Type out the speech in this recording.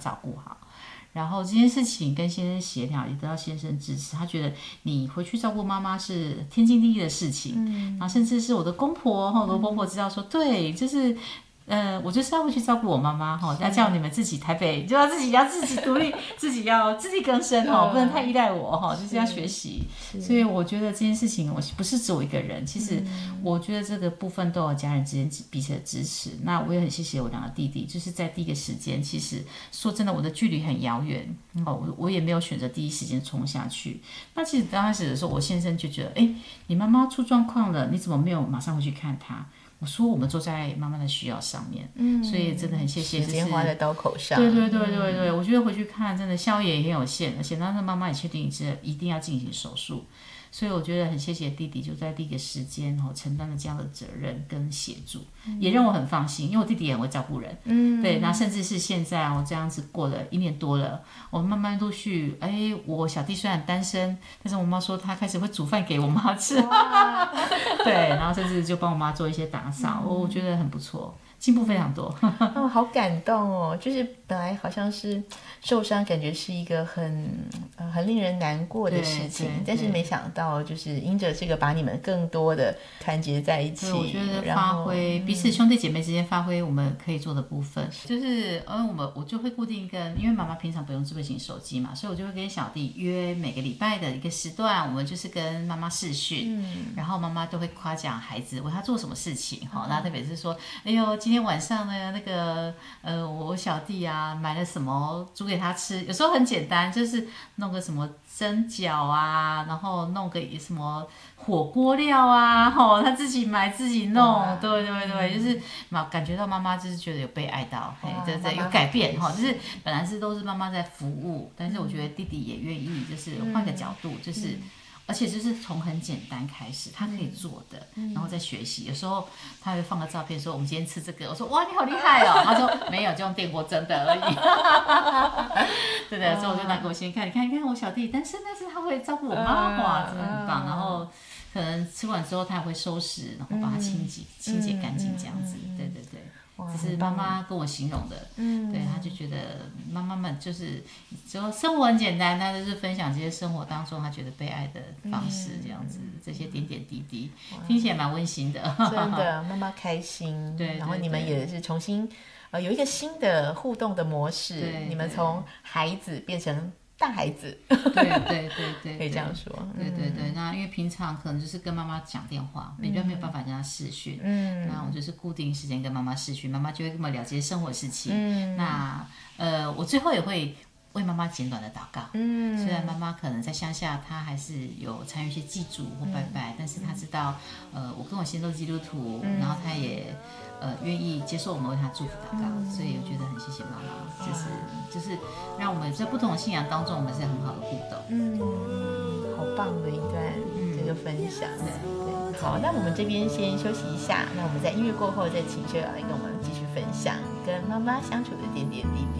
照顾好。然后这件事情跟先生协调，也得到先生支持，他觉得你回去照顾妈妈是天经地义的事情，然后甚至是我的公婆我的公婆知道说，对，就是我就是要回去照顾我妈妈要叫你们自己台北就要自己独立，自己要自力更生不能太依赖我就是要学习。所以我觉得这件事情我不是只有一个人，其实我觉得这个部分都有家人之间彼此的支持。那我也很谢谢我两个弟弟，就是在第一个时间，其实说真的我的距离很遥远我也没有选择第一时间冲下去。那其实刚开始的时候，我先生就觉得你妈妈出状况了，你怎么没有马上回去看她？我说我们坐在妈妈的需要上面，所以真的很谢谢， 时间花在刀口上。 对，我觉得回去看真的效益也很有限，而且那妈妈也确定一定要进行手术，所以我觉得很谢谢弟弟就在第一个时间承担了这样的责任跟协助，也让我很放心，因为我弟弟也很会照顾人，对，那甚至是现在我这样子过了1年多了，我慢慢陆续，我小弟虽然单身，但是我妈说他开始会煮饭给我妈吃，对，然后甚至就帮我妈做一些打扫，我觉得很不错。进步非常多好感动哦！就是本来好像是受伤，感觉是一个很令人难过的事情，但是没想到就是因着这个把你们更多的团结在一起。 我觉得发挥彼此兄弟姐妹之间发挥我们可以做的部分，就是我就会固定跟，因为妈妈平常不用智慧型手机嘛，所以我就会跟小弟约每个礼拜的一个时段，我们就是跟妈妈视讯，然后妈妈都会夸奖孩子为他做什么事情然后特别是说，哎呦今天晚上呢那个我小弟啊买了什么煮给他吃，有时候很简单，就是弄个什么蒸饺啊，然后弄个什么火锅料啊他自己买自己弄，对，就是感觉到妈妈就是觉得有被爱到，对，有改变就是本来都是妈妈在服务，但是我觉得弟弟也愿意就是换个角度，就是而且就是从很简单开始，他可以做的，然后再学习。有时候他会放个照片说我们今天吃这个，我说哇你好厉害哦，他说没有，就用电锅蒸的而已。对的，所以我就拿给我先看，你看我小弟单身，但是他会照顾我妈，哇，真的很棒。然后可能吃完之后他也会收拾，然后把它清洁干净这样子。对。这是妈妈跟我形容的，对，他就觉得妈妈们就是生活很简单，但就是分享这些生活当中他觉得被爱的方式，这样子，这些点点滴滴，听起来蛮温馨的。 真的，妈妈开心，对，然后你们也是重新有一个新的互动的模式，你们从孩子变成大孩子， 对， 可以这样说， 对。那因为平常可能就是跟妈妈讲电话，比较没有办法跟她视讯，那我就是固定时间跟妈妈视讯，妈妈就会跟我了解生活事情，那我最后也会为妈妈简短的祷告，虽然妈妈可能在乡下，她还是有参与一些祭祖或拜拜，但是她知道，我跟我先生都基督徒，然后她也愿意接受我们为她祝福祷告，所以我觉得很谢谢妈妈，就是让我们在不同的信仰当中，我们是很好的互动。 好棒的一段这个分享，对。好，那我们这边先休息一下，那我们在音乐过后再请秀瑶来跟我们继续分享跟妈妈相处的点点滴滴。